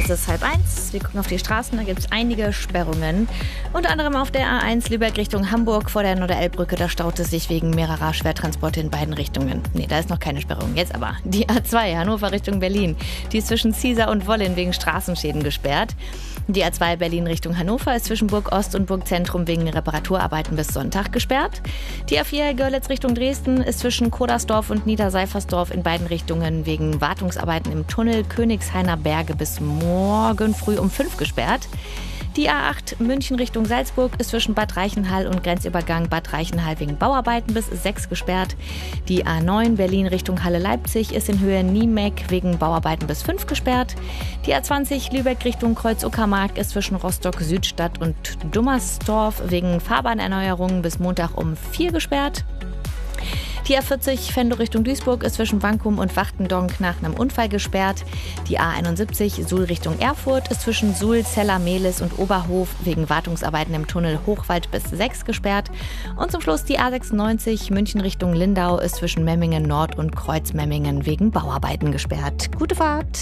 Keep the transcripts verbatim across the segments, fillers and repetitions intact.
Es ist halb eins, wir gucken auf die Straßen, da gibt es einige Sperrungen. Unter anderem auf der A eins Lübeck Richtung Hamburg vor der Nord-Elb-Brücke, da staut es sich wegen mehrerer Schwertransporte in beiden Richtungen. Nee, da ist noch keine Sperrung, jetzt aber. Die A zwei Hannover Richtung Berlin, die ist zwischen Ziesar und Wollin wegen Straßenschäden gesperrt. Die A zwei Berlin Richtung Hannover ist zwischen Burg Ost und Burg Zentrum wegen Reparaturarbeiten bis Sonntag gesperrt. Die A vier Görlitz Richtung Dresden ist zwischen Kodersdorf und Niederseifersdorf in beiden Richtungen wegen Wartungsarbeiten im Tunnel Königshainer Berge bis morgen früh um fünf gesperrt. Die A acht München Richtung Salzburg ist zwischen Bad Reichenhall und Grenzübergang Bad Reichenhall wegen Bauarbeiten bis sechs gesperrt. Die A neun Berlin Richtung Halle-Leipzig ist in Höhe Niemeck wegen Bauarbeiten bis fünf gesperrt. Die A zwanzig Lübeck Richtung Kreuz-Uckermark ist zwischen Rostock-Südstadt und Dummersdorf wegen Fahrbahnerneuerungen bis Montag um vier gesperrt. Die A vierzig Venlo Richtung Duisburg ist zwischen Wankum und Wachtendonk nach einem Unfall gesperrt. Die A einundsiebzig Suhl Richtung Erfurt ist zwischen Suhl, Zeller, Mehlis und Oberhof wegen Wartungsarbeiten im Tunnel Hochwald bis sechs gesperrt. Und zum Schluss die A sechsundneunzig München Richtung Lindau ist zwischen Memmingen Nord und Kreuzmemmingen wegen Bauarbeiten gesperrt. Gute Fahrt!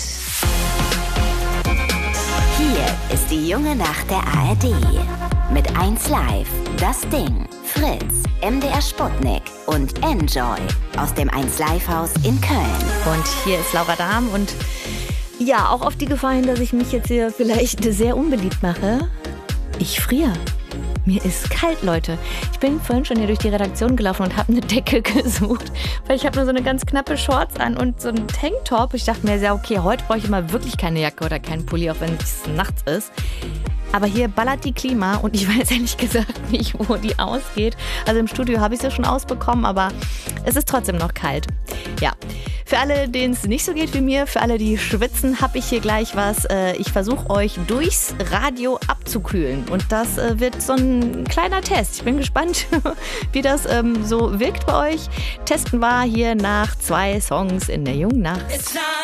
Hier ist die junge Nacht der A R D. Mit eins Live, Das Ding, Fritz, M D R Sputnik und Enjoy aus dem eins Live Haus in Köln. Und hier ist Laura Dahm und ja, auch auf die Gefahr hin, dass ich mich jetzt hier vielleicht sehr unbeliebt mache. Ich friere. Mir ist kalt, Leute. Ich bin vorhin schon hier durch die Redaktion gelaufen und habe eine Decke gesucht, weil ich habe nur so eine ganz knappe Shorts an und so einen Tanktop. Ich dachte mir, ja okay, heute brauche ich mal wirklich keine Jacke oder keinen Pulli, auch wenn es nachts ist. Aber hier ballert die Klima und ich weiß ehrlich gesagt nicht, wo die ausgeht. Also im Studio habe ich es ja schon ausbekommen, aber es ist trotzdem noch kalt. Ja, für alle, denen es nicht so geht wie mir, für alle, die schwitzen, habe ich hier gleich was. Ich versuche euch durchs Radio abzukühlen und das wird so ein kleiner Test. Ich bin gespannt, wie das so wirkt bei euch. Testen wir hier nach zwei Songs in der jungen Nacht.